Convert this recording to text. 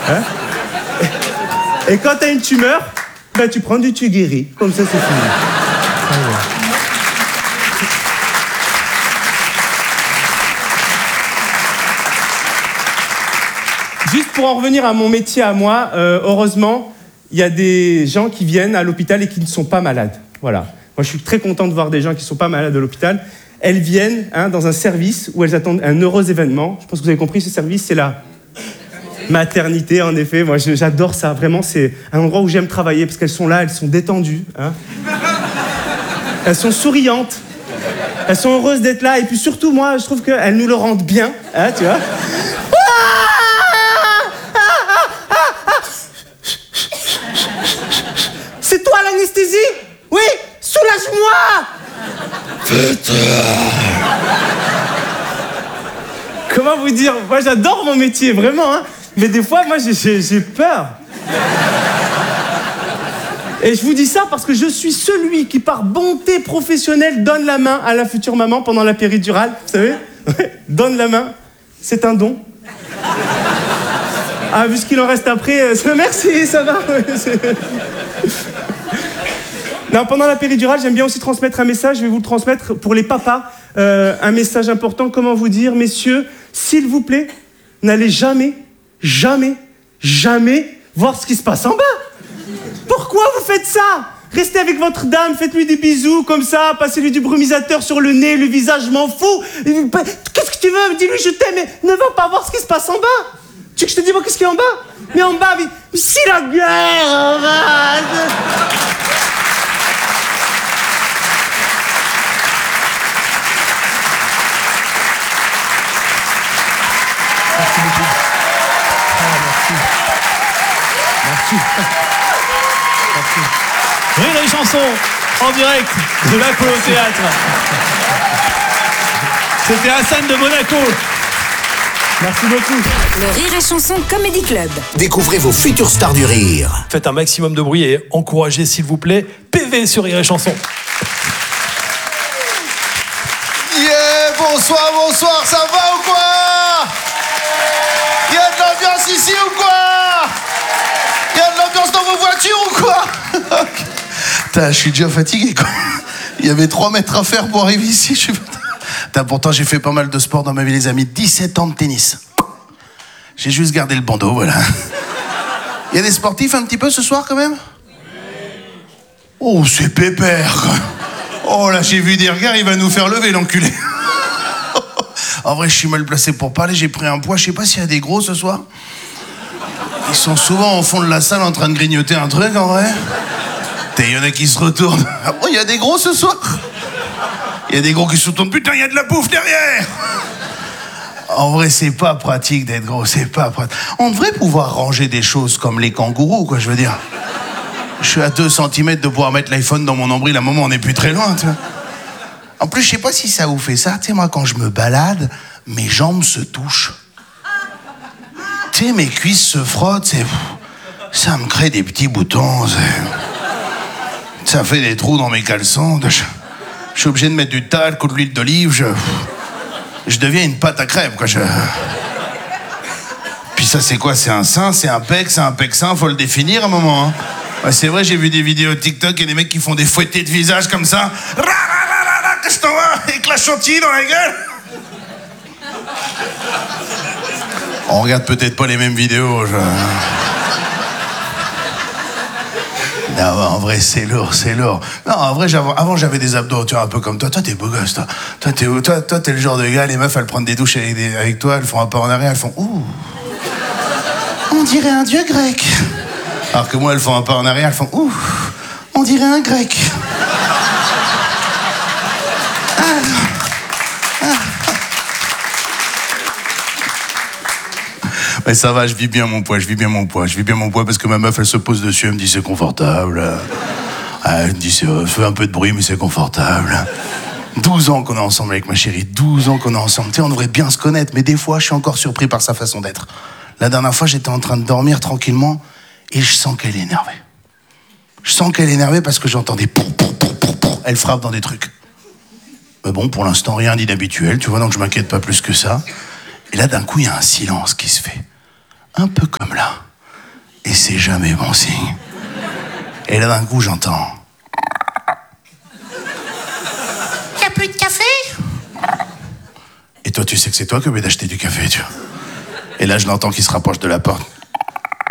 Hein? Et quand t'as une tumeur, ben, tu prends du Tuguéry. Comme ça, c'est fini. Juste pour en revenir à mon métier à moi, heureusement, il y a des gens qui viennent à l'hôpital et qui ne sont pas malades. Voilà. Moi, je suis très content de voir des gens qui ne sont pas malades à l'hôpital. Elles viennent dans un service où elles attendent un heureux événement. Je pense que vous avez compris, ce service, c'est la maternité, en effet. Moi, j'adore ça. Vraiment, c'est un endroit où j'aime travailler parce qu'elles sont là, elles sont détendues. Hein. Elles sont souriantes. Elles sont heureuses d'être là. Et puis surtout, moi, je trouve qu'elles nous le rendent bien. Hein, tu vois. C'est toi l'anesthésie? Oui, soulage-moi! Comment vous dire? Moi, j'adore mon métier, vraiment, hein. Mais des fois, moi, j'ai peur. Et je vous dis ça parce que je suis celui qui, par bonté professionnelle, donne la main à la future maman pendant la péridurale. Vous savez? Donne la main. C'est un don. Ah, vu ce qu'il en reste après, merci, ça va. Non, pendant la péridurale, j'aime bien aussi transmettre un message. Je vais vous le transmettre pour les papas. Un message important. Comment vous dire, messieurs, s'il vous plaît, n'allez jamais, jamais, jamais voir ce qui se passe en bas. Pourquoi vous faites ça? Restez avec votre dame, faites-lui des bisous comme ça, passez-lui du brumisateur sur le nez, le visage, je m'en fous. Qu'est-ce que tu veux? Dis-lui je t'aime, mais ne va pas voir ce qui se passe en bas. Tu veux que je te dise qu'est-ce qu'il y a en bas? Mais en bas, mais si la guerre en bas. Merci beaucoup. Merci. Rire et chanson en direct de l'Apollo Théâtre. C'était Hassan de Monaco. Merci beaucoup. Le Rire et Chanson Comedy Club. Découvrez vos futures stars du rire. Faites un maximum de bruit et encouragez, s'il vous plaît, PV sur Rire et Chanson. Yeah, bonsoir, bonsoir, ça va ou quoi? Il y a de l'ambiance ici ou quoi? Il y a de l'ambiance dans vos voitures ou quoi? Putain, je suis déjà fatigué, quoi. Il y avait 3 mètres à faire pour arriver ici, je suis... Pourtant, j'ai fait pas mal de sport dans ma vie, les amis. 17 ans de tennis. J'ai juste gardé le bandeau, voilà. Il y a des sportifs un petit peu ce soir, quand même? Oh, c'est pépère, quoi. Oh, là, j'ai vu des regards, il va nous faire lever, l'enculé. En vrai, je suis mal placé pour parler, j'ai pris un poids. Je sais pas s'il y a des gros ce soir. Ils sont souvent au fond de la salle en train de grignoter un truc, en vrai. Il y en a qui se retournent. Oh, il y a des gros ce soir? Il y a des gros qui se retournent. Putain, il y a de la bouffe derrière! En vrai, c'est pas pratique d'être gros, c'est pas pratique. On devrait pouvoir ranger des choses comme les kangourous, quoi, je veux dire. Je suis à 2 cm de pouvoir mettre l'iPhone dans mon nombril. À un moment, on n'est plus très loin, tu vois. En plus, je sais pas si ça vous fait ça. Tu sais, moi, quand je me balade, mes jambes se touchent. Tu sais, mes cuisses se frottent, ça me crée des petits boutons. Ça fait des trous dans mes caleçons. Je suis obligé de mettre du talc ou de l'huile d'olive. Je deviens une pâte à crêpes, quoi. Puis ça, c'est quoi? C'est un sein, c'est un pec sein, faut le définir à un moment. Hein. Ouais, c'est vrai, j'ai vu des vidéos TikTok et des mecs qui font des fouettés de visage comme ça. Qu'est-ce que t'en vas? Avec la chantilly dans la gueule. On regarde peut-être pas les mêmes vidéos. Non, en vrai, c'est lourd. Non, en vrai, avant, j'avais des abdos, tu vois, un peu comme toi. Toi, t'es beau gosse, toi. Toi, t'es où? Toi, t'es le genre de gars, les meufs, elles prennent des douches avec toi, elles font un pas en arrière, elles font ouh. On dirait un dieu grec. Alors que moi, elles font un pas en arrière, elles font ouh. On dirait un grec. Mais ça va, je vis bien mon poids parce que ma meuf, elle se pose dessus, elle me dit c'est confortable. Elle me dit fais un peu de bruit, mais c'est confortable. 12 ans qu'on est ensemble avec ma chérie, 12 ans qu'on est ensemble. Tu sais, on devrait bien se connaître, mais des fois, je suis encore surpris par sa façon d'être. La dernière fois, j'étais en train de dormir tranquillement et je sens qu'elle est énervée. Je sens qu'elle est énervée parce que j'entends des pour. Elle frappe dans des trucs. Mais bon, pour l'instant, rien d'inhabituel, tu vois, donc je m'inquiète pas plus que ça. Et là, d'un coup, il y a un silence qui se fait. Un peu comme là. c'est jamais bon signe. Et là, d'un coup, j'entends... Y a plus de café? Et toi, tu sais que c'est toi qui as oublié d'acheter du café, tu vois. Et là, je l'entends qui se rapproche de la porte.